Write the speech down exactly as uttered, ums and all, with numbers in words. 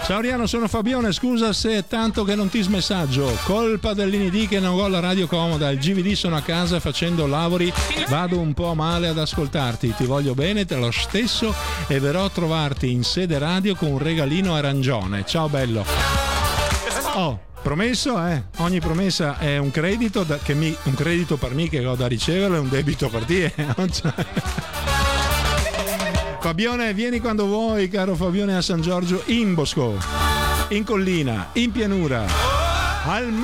Ciao Riano, sono Fabione, scusa se è tanto che non ti smessaggio, colpa dell'I N D che non ho la radio comoda, il G V D sono a casa facendo lavori, vado un po' male ad ascoltarti, ti voglio bene, te lo stesso e verrò a trovarti in sede radio con un regalino arancione, ciao bello. Oh, promesso, eh? Ogni promessa è un credito, da, che mi, un credito per me che ho da ricevere e un debito per te. Fabione, vieni quando vuoi, caro Fabione, a San Giorgio in Bosco, in collina, in pianura, al